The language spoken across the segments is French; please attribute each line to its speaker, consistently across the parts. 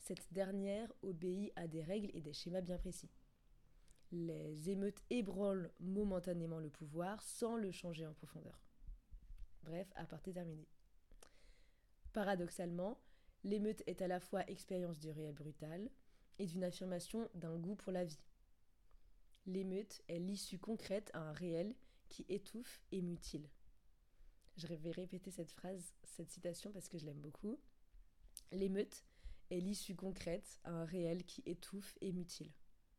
Speaker 1: Cette dernière obéit à des règles et des schémas bien précis. Les émeutes ébranlent momentanément le pouvoir sans le changer en profondeur. Bref, aparté terminé. Paradoxalement, l'émeute est à la fois expérience du réel brutal et d'une affirmation d'un goût pour la vie. L'émeute est l'issue concrète à un réel qui étouffe et mutile. Je vais répéter cette citation parce que je l'aime beaucoup. L'émeute est l'issue concrète à un réel qui étouffe et mutile.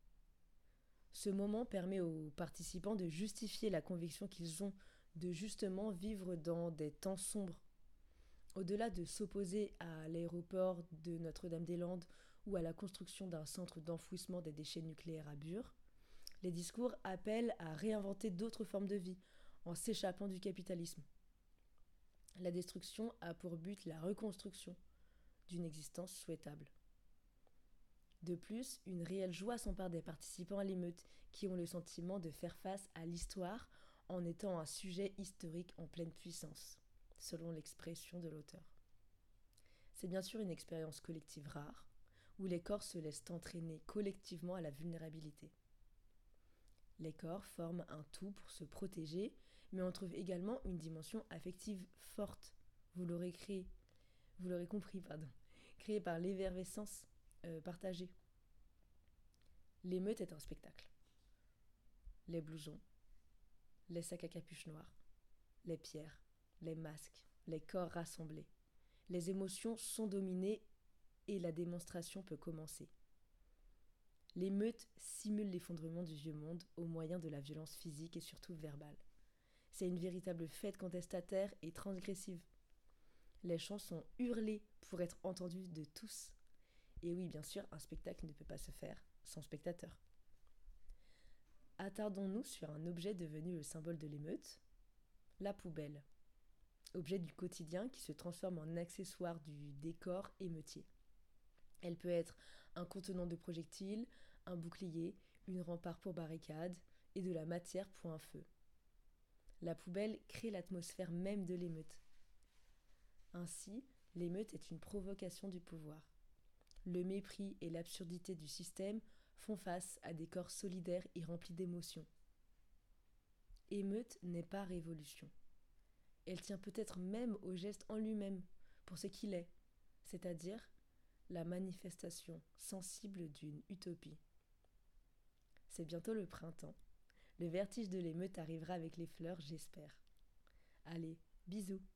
Speaker 1: Ce moment permet aux participants de justifier la conviction qu'ils ont de justement vivre dans des temps sombres. Au-delà de s'opposer à l'aéroport de Notre-Dame-des-Landes ou à la construction d'un centre d'enfouissement des déchets nucléaires à Bure, les discours appellent à réinventer d'autres formes de vie en s'échappant du capitalisme. La destruction a pour but la reconstruction d'une existence souhaitable. De plus, une réelle joie s'empare des participants à l'émeute qui ont le sentiment de faire face à l'histoire en étant un sujet historique en pleine puissance, selon l'expression de l'auteur. C'est bien sûr une expérience collective rare, où les corps se laissent entraîner collectivement à la vulnérabilité. Les corps forment un tout pour se protéger, mais on trouve également une dimension affective forte. Vous l'aurez compris, créée par l'effervescence partagée. L'émeute est un spectacle. Les blousons, les sacs à capuche noire, les pierres, les masques, les corps rassemblés. Les émotions sont dominées et la démonstration peut commencer. L'émeute simule l'effondrement du vieux monde au moyen de la violence physique et surtout verbale. C'est une véritable fête contestataire et transgressive. Les chants sont hurlés pour être entendus de tous. Et oui, bien sûr, un spectacle ne peut pas se faire sans spectateur. Attardons-nous sur un objet devenu le symbole de l'émeute, la poubelle. Objet du quotidien qui se transforme en accessoire du décor émeutier. Elle peut être un contenant de projectiles, un bouclier, une rempart pour barricade et de la matière pour un feu. La poubelle crée l'atmosphère même de l'émeute. Ainsi, l'émeute est une provocation du pouvoir. Le mépris et l'absurdité du système font face à des corps solidaires et remplis d'émotions. Émeute n'est pas révolution. Elle tient peut-être même au geste en lui-même, pour ce qu'il est, c'est-à-dire la manifestation sensible d'une utopie. C'est bientôt le printemps. Le vertige de l'émeute arrivera avec les fleurs, j'espère. Allez, bisous!